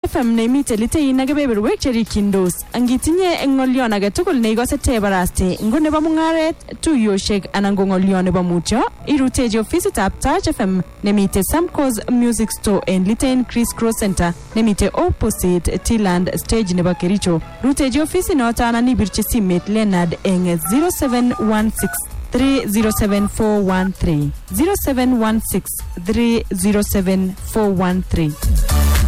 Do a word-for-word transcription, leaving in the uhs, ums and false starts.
F M nemite litei na kebeberwek cherikindos. Angitinye eng ngolyon age tugul neikose tebaraste ngo nebo mungaret, tuyoshek anan ko ngolyon nebo mutyo, iruteji ofisitab Touch F M nemite Samco's Music Store en Litein Chris Cross Center nemite opposite T-Land Stage nebo Kericho. Ruteji ofisi noto anan ibirchi simet Leonard eng zero seven one six three zero seven four one three zero seven one six three zero seven four one three.